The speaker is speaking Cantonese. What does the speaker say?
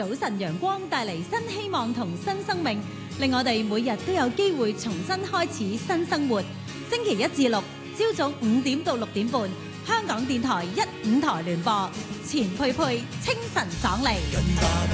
早晨陽光帶嚟新希望同新生命，令我哋每日都有機會重新開始新生活。星期一至六朝早5點到6點半，香港電台1、5台聯播，錢佩佩清晨爽利。